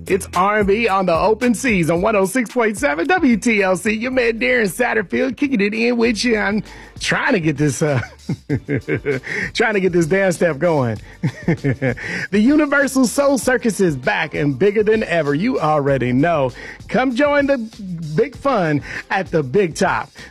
It's R&B on the open seas on 106.7 WTLC. Your man Darren Satterfield kicking it in with you. I'm trying to get this dance step going. The Universal Soul Circus is back and bigger than ever. You already know. Come join the big fun at the Big Top.